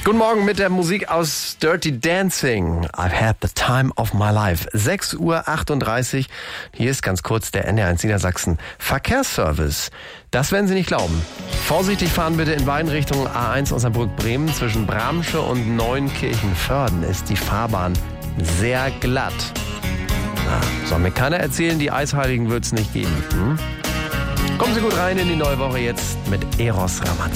Guten Morgen mit der Musik aus Dirty Dancing. I've had the time of my life. 6:38 Uhr. Hier ist ganz kurz der NDR1 Niedersachsen Verkehrsservice. Das werden Sie nicht glauben. Vorsichtig fahren bitte in beiden Richtungen. A1 Osnabrück-Bremen zwischen Bramsche und Neunkirchen-Vörden ist die Fahrbahn sehr glatt. Soll mir keiner erzählen, die Eisheiligen wird es nicht geben. Kommen Sie gut rein in die neue Woche jetzt mit Eros Ramazzotti.